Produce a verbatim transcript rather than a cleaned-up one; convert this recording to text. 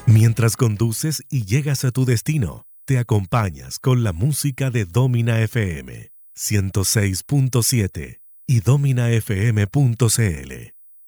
Mientras conduces y llegas a tu destino, te acompañas con la música de Domina F M ciento seis punto siete y domina f m punto c l.